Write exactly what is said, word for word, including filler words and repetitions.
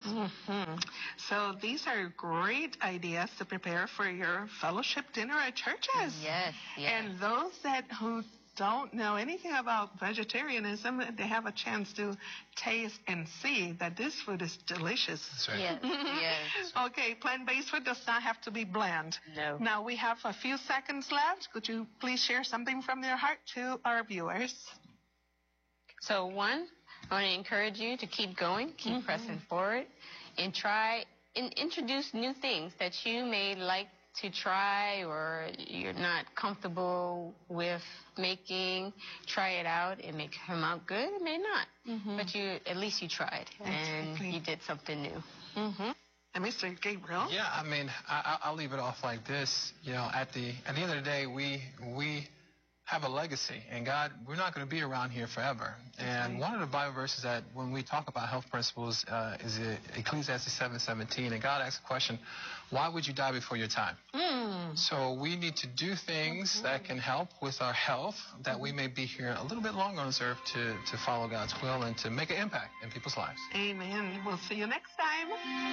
Hmm. So these are great ideas to prepare for your fellowship dinner at churches. Yes, yes. And those that who don't know anything about vegetarianism, they have a chance to taste and see that this food is delicious. That's right. Yes, yes. Okay, plant-based food does not have to be bland. No. Now we have a few seconds left. Could you please share something from your heart to our viewers? So one, I want to encourage you to keep going, keep Mhm. pressing forward, and try and introduce new things that you may like to try or you're not comfortable with making. Try it out. It may come out good. It may not. Mhm. But you, at least you tried, and Exactly. you did something new. Mm-hmm. And Mister Gabriel? Yeah, I mean, I, I- I'll leave it off like this. You know, at the at the end of the day, we we have a legacy, and God, we're not going to be around here forever. And right. one of the Bible verses that when we talk about health principles uh, is Ecclesiastes seven seventeen, and God asks a question: why would you die before your time? Mm. So we need to do things that can help with our health, that we may be here a little bit longer on this earth to to follow God's will and to make an impact in people's lives. Amen. We'll see you next time.